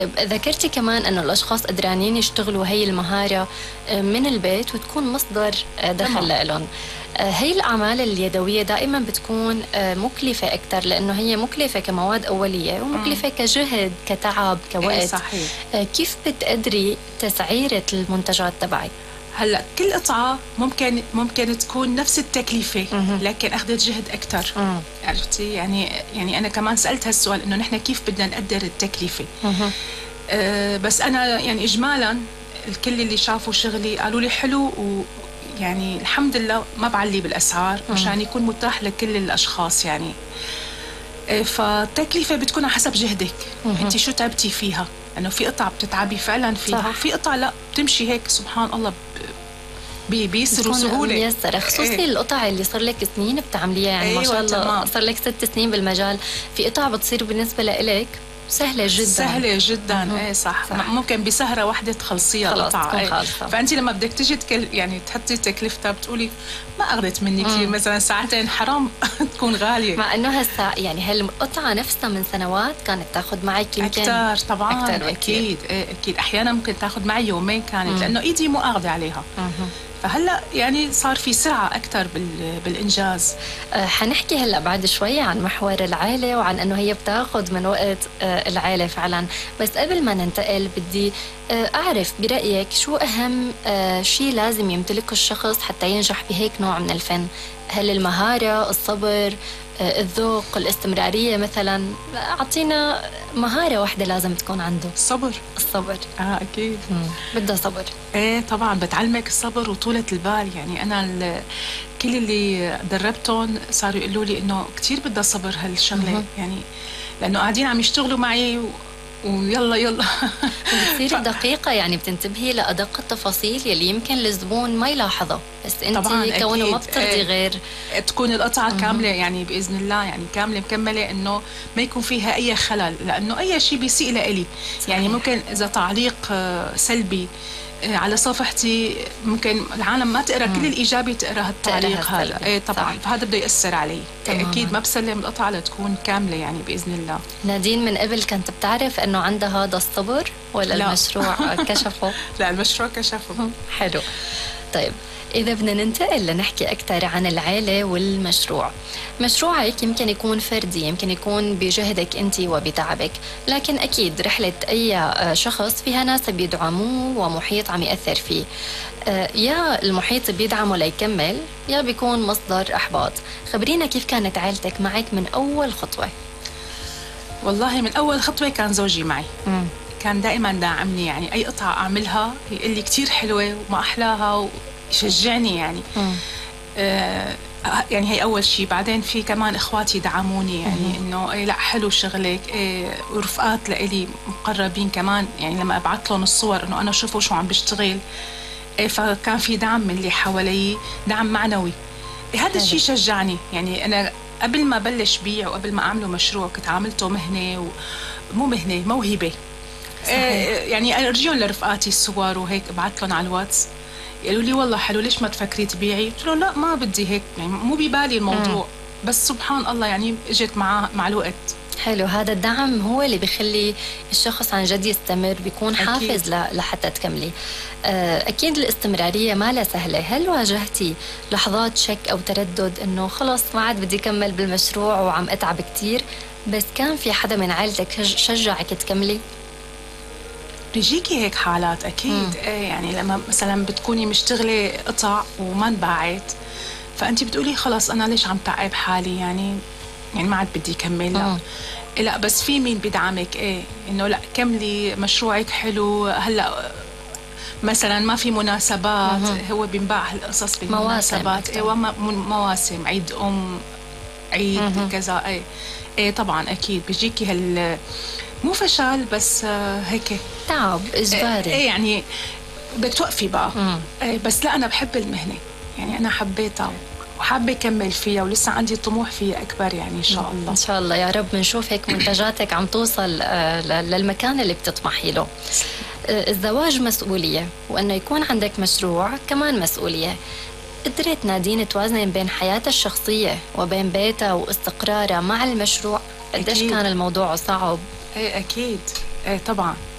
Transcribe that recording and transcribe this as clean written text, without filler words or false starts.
ذكرتي كمان أنه الأشخاص قدرانين يشتغلوا هي المهارة من البيت وتكون مصدر دخل لهم. هي الأعمال اليدوية دائما بتكون مكلفة أكثر، لأنه هي مكلفة كمواد أولية ومكلفة كجهد كتعب كوقت. صحيح. كيف بتقدري تسعيرة المنتجات تبعك؟ هلا كل قطعة ممكن تكون نفس التكلفة، لكن أخذت جهد أكثر. عرفتي؟ يعني أنا كمان سألت هالسؤال إنه نحن كيف بدنا نقدر التكلفة. بس أنا يعني إجمالا الكل اللي شافوا شغلي قالوا لي حلو، ويعني الحمد لله ما بعلي بالأسعار مشان يكون متاح لكل الأشخاص يعني. فالتكلفة بتكون على حسب جهدك، أنت شو تعبتي فيها. لأنه في قطع بتتعبي فعلا فيها، وفي قطع لا بتمشي هيك سبحان الله بيسر وسهولة ميسرة، خصوصي القطع اللي صار لك سنين بتعمليها، يعني ما شاء الله تمام. صار لك 6 سنين بالمجال، في قطع بتصير بالنسبة لإلك سهلة جدا. سهلة جدا. صح. ممكن بسهرة واحدة تخلصيها القطعة. فأنت لما بدك تجي يعني تحطي تكلفتها بتقولي ما أخذت مني كثير، مثلا ساعتين حرام تكون غالية. مع إنه يعني هالقطعة نفسها من سنوات كانت تاخذ معك يمكن أكثر طبعا. أكتر أكيد. أكيد أحيانا ممكن تاخذ معي يومين كانت، لأنه إيدي مو أخذة عليها. فهلا يعني صار في سرعة أكثر بالإنجاز. حنحكي هلا بعد شوي عن محور العائلة وعن أنه هي بتاخذ من وقت العائلة فعلا، بس قبل ما ننتقل بدي أعرف برأيك شو أهم شيء لازم يمتلكه الشخص حتى ينجح بهيك نوع من الفن؟ هل المهارة، الصبر، الذوق، الاستمرارية مثلا؟ أعطينا مهارة واحدة لازم تكون عنده. الصبر. أكيد. بدها صبر. طبعا بتعلمك الصبر وطولة البال. يعني أنا كل اللي دربتهم صاروا يقولوا لي إنه كتير بدها صبر هالشغلة. يعني لأنه قاعدين عم يشتغلوا معي ويلا بتصير دقيقة، يعني بتنتبهي لأدق التفاصيل يلي يمكن الزبون ما يلاحظها، بس انت كونه ما بترضي غير تكون القطعة كاملة يعني بإذن الله، يعني كاملة مكملة، إنه ما يكون فيها أي خلل، لأنه أي شيء بيسيء لإلي. يعني ممكن إذا تعليق سلبي على صفحتي ممكن العالم ما تقرأ كل الإيجابي، تقرأ هالتعليق هذا. طبعا. فهذا بده يأثر علي. أكيد ما بسلم القطعة لتكون كاملة يعني بإذن الله. نادين من قبل كنت بتعرف أنه عندها هذا الصبر ولا لا. المشروع كشفه؟ لا، المشروع كشفه. حلو. طيب إذا بدنا ننتقل لنحكي أكثر عن العائلة والمشروع، مشروعك يمكن يكون فردي، يمكن يكون بجهدك أنت وبتعبك، لكن أكيد رحلة أي شخص فيها ناس بيدعموه ومحيط عم يأثر فيه. يا المحيط بيدعمه ليكمل يا بيكون مصدر إحباط. خبرينا كيف كانت عائلتك معك من أول خطوة؟ والله من أول خطوة كان زوجي معي. كان دائما داعمني، يعني أي قطعة أعملها يقول لي كتير حلوة وما أحلاها ويشجعني يعني. يعني هي أول شيء. بعدين في كمان إخواتي دعموني، يعني إنه لا حلو شغلك. ورفقات لإلي مقربين كمان، يعني لما أبعث لهم الصور إنه أنا شوفوا شو عم بشتغل. فكان في دعم من اللي حوالي، دعم معنوي. هذا الشيء شجعني. يعني أنا قبل ما بلش بيع وقبل ما أعمله مشروع كنت عاملته مهنة، ومو مهنة، موهبة. يعني أرجيهم لرفقاتي الصور وهيك ابعث لهم على الواتس، قالوا لي والله حلو، ليش ما تفكري تبيعي؟ قلت له لا ما بدي هيك، يعني مو ببالي الموضوع. بس سبحان الله يعني اجت مع الوقت. حلو. هذا الدعم هو اللي بيخلي الشخص عن جد يستمر، بيكون حافز لحتى تكملي. أكيد الاستمرارية ما لها سهلة. هل واجهتي لحظات شك أو تردد إنه خلص ما عاد بدي أكمل بالمشروع وعم أتعب كتير، بس كان في حدا من عائلتك شجعك تكملي؟ بيجيكي هيك حالات أكيد. يعني لما مثلا بتكوني مشتغلة قطع وما انباعت، فأنت بتقولي خلاص أنا ليش عم تعب حالي، يعني ما عاد بدي أكمل. لا بس في مين بدعمك. إنه لا كملي مشروعك حلو. هلا مثلا ما في مناسبات، هو بينباع هالقصص بالمناسبات. مواسم، عيد عيد كذا. طبعا أكيد بيجيكي مو فشل، بس هيك تعب إجباري. يعني بدك توقفي بقى. بس لا أنا بحب المهنة، يعني أنا حبيتها وحابة أكمل فيها، ولسه عندي طموح فيها أكبر يعني إن شاء الله. إن شاء الله يا رب بنشوف هيك منتجاتك عم توصل للمكان اللي بتطمحي له. الزواج مسؤولية، وأنه يكون عندك مشروع كمان مسؤولية. قدرت نادين توازن بين حياتها الشخصية وبين بيتها واستقرارها مع المشروع؟ قديش كان الموضوع صعب؟ أكيد. طبعا.